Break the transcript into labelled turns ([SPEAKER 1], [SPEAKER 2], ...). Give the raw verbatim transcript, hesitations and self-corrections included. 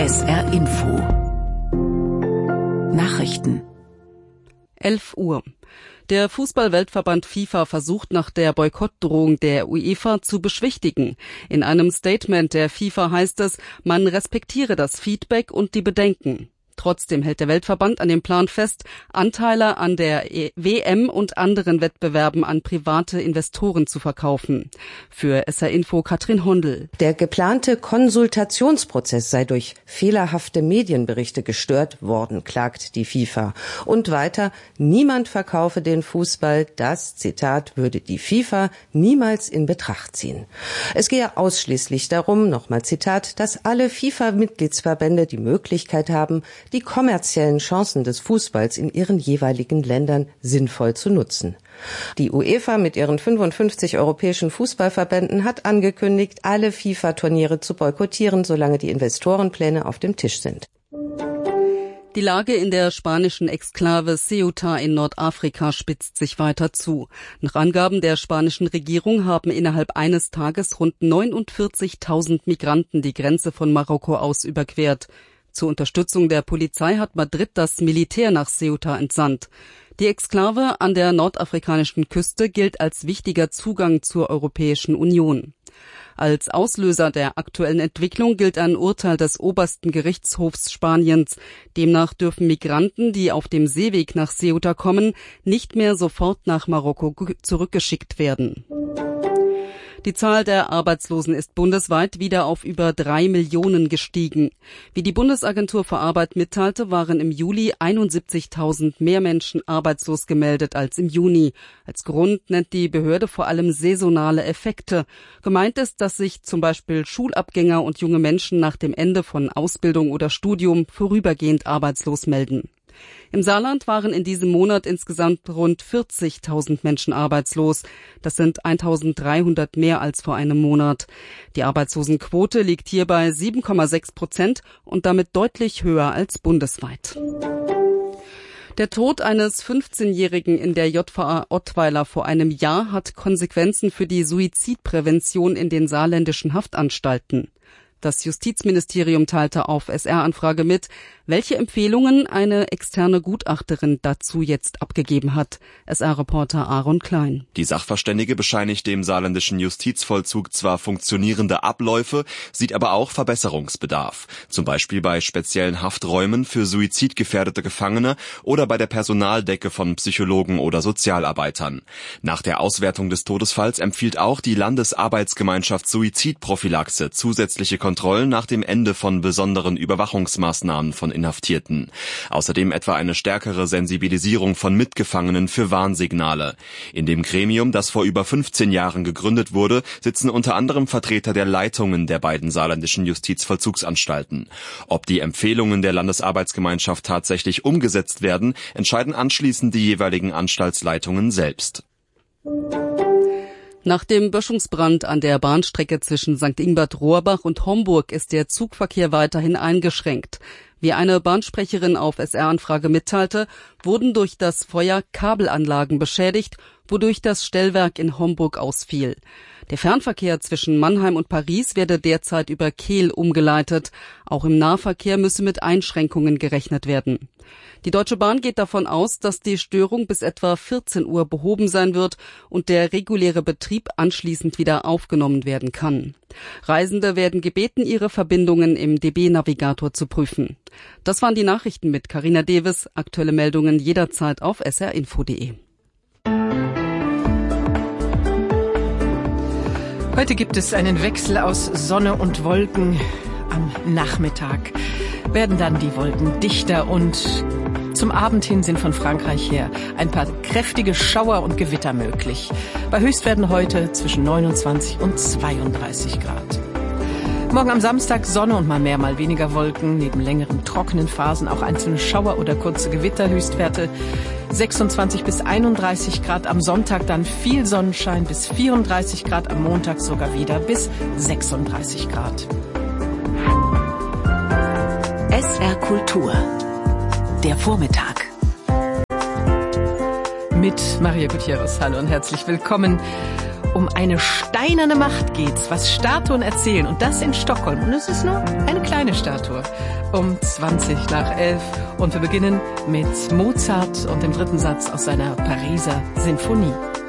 [SPEAKER 1] S R Info Nachrichten.
[SPEAKER 2] elf Uhr. Der Fußball-Weltverband FIFA versucht nach der Boykottdrohung der UEFA zu beschwichtigen. In einem Statement der FIFA heißt es, man respektiere das Feedback und die Bedenken. Trotzdem hält der Weltverband an dem Plan fest, Anteile an der W M und anderen Wettbewerben an private Investoren zu verkaufen. Für S R Info Katrin Hondel.
[SPEAKER 3] Der geplante Konsultationsprozess sei durch fehlerhafte Medienberichte gestört worden, klagt die FIFA. Und weiter, niemand verkaufe den Fußball, das, Zitat, würde die FIFA niemals in Betracht ziehen. Es gehe ausschließlich darum, nochmal Zitat, dass alle FIFA-Mitgliedsverbände die Möglichkeit haben, die kommerziellen Chancen des Fußballs in ihren jeweiligen Ländern sinnvoll zu nutzen. Die UEFA mit ihren fünfundfünfzig europäischen Fußballverbänden hat angekündigt, alle FIFA-Turniere zu boykottieren, solange die Investorenpläne auf dem Tisch sind.
[SPEAKER 2] Die Lage in der spanischen Exklave Ceuta in Nordafrika spitzt sich weiter zu. Nach Angaben der spanischen Regierung haben innerhalb eines Tages rund neunundvierzigtausend Migranten die Grenze von Marokko aus überquert. Zur Unterstützung der Polizei hat Madrid das Militär nach Ceuta entsandt. Die Exklave an der nordafrikanischen Küste gilt als wichtiger Zugang zur Europäischen Union. Als Auslöser der aktuellen Entwicklung gilt ein Urteil des obersten Gerichtshofs Spaniens. Demnach dürfen Migranten, die auf dem Seeweg nach Ceuta kommen, nicht mehr sofort nach Marokko zurückgeschickt werden. Die Zahl der Arbeitslosen ist bundesweit wieder auf über drei Millionen gestiegen. Wie die Bundesagentur für Arbeit mitteilte, waren im Juli einundsiebzigtausend mehr Menschen arbeitslos gemeldet als im Juni. Als Grund nennt die Behörde vor allem saisonale Effekte. Gemeint ist, dass sich zum Beispiel Schulabgänger und junge Menschen nach dem Ende von Ausbildung oder Studium vorübergehend arbeitslos melden. Im Saarland waren in diesem Monat insgesamt rund vierzigtausend Menschen arbeitslos. Das sind eintausenddreihundert mehr als vor einem Monat. Die Arbeitslosenquote liegt hier bei sieben Komma sechs Prozent und damit deutlich höher als bundesweit. Der Tod eines fünfzehnjährigen in der J V A Ottweiler vor einem Jahr hat Konsequenzen für die Suizidprävention in den saarländischen Haftanstalten. Das Justizministerium teilte auf S R-Anfrage mit, welche Empfehlungen eine externe Gutachterin dazu jetzt abgegeben hat. S R-Reporter Aaron Klein.
[SPEAKER 4] Die Sachverständige bescheinigt dem saarländischen Justizvollzug zwar funktionierende Abläufe, sieht aber auch Verbesserungsbedarf. Zum Beispiel bei speziellen Hafträumen für suizidgefährdete Gefangene oder bei der Personaldecke von Psychologen oder Sozialarbeitern. Nach der Auswertung des Todesfalls empfiehlt auch die Landesarbeitsgemeinschaft Suizidprophylaxe zusätzliche Kontrollen nach dem Ende von besonderen Überwachungsmaßnahmen von Inhaftierten. Außerdem etwa eine stärkere Sensibilisierung von Mitgefangenen für Warnsignale. In dem Gremium, das vor über fünfzehn Jahren gegründet wurde, sitzen unter anderem Vertreter der Leitungen der beiden saarländischen Justizvollzugsanstalten. Ob die Empfehlungen der Landesarbeitsgemeinschaft tatsächlich umgesetzt werden, entscheiden anschließend die jeweiligen Anstaltsleitungen selbst.
[SPEAKER 2] Nach dem Böschungsbrand an der Bahnstrecke zwischen Sankt Ingbert-Rohrbach und Homburg ist der Zugverkehr weiterhin eingeschränkt. Wie eine Bahnsprecherin auf S R-Anfrage mitteilte, wurden durch das Feuer Kabelanlagen beschädigt, wodurch das Stellwerk in Homburg ausfiel. Der Fernverkehr zwischen Mannheim und Paris werde derzeit über Kehl umgeleitet. Auch im Nahverkehr müsse mit Einschränkungen gerechnet werden. Die Deutsche Bahn geht davon aus, dass die Störung bis etwa vierzehn Uhr behoben sein wird und der reguläre Betrieb anschließend wieder aufgenommen werden kann. Reisende werden gebeten, ihre Verbindungen im D B-Navigator zu prüfen. Das waren die Nachrichten mit Carina Deves. Aktuelle Meldungen jederzeit auf s r info punkt d e.
[SPEAKER 1] Heute gibt es einen Wechsel aus Sonne und Wolken. Am Nachmittag werden dann die Wolken dichter und zum Abend hin sind von Frankreich her ein paar kräftige Schauer und Gewitter möglich. Bei Höchstwerten heute zwischen neunundzwanzig und zweiunddreißig Grad. Morgen am Samstag Sonne und mal mehr, mal weniger Wolken. Neben längeren trockenen Phasen auch einzelne Schauer oder kurze Gewitter. Höchstwerte sechsundzwanzig bis einunddreißig Grad. Am Sonntag dann viel Sonnenschein bis vierunddreißig Grad. Am Montag sogar wieder bis sechsunddreißig Grad.
[SPEAKER 5] S R Kultur. Der Vormittag.
[SPEAKER 1] Mit Maria Gutierrez. Hallo und herzlich willkommen. Um eine steinerne Macht geht's, was Statuen erzählen. Und das in Stockholm. Und es ist nur eine kleine Statue. Um zwanzig nach elf. Und wir beginnen mit Mozart und dem dritten Satz aus seiner Pariser Sinfonie.